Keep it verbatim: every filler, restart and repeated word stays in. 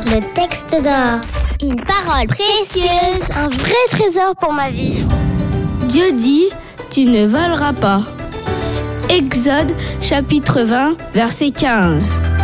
Le texte d'or. Une parole précieuse. Un vrai trésor pour ma vie. Dieu dit, tu ne voleras pas. Exode chapitre vingt, verset quinze.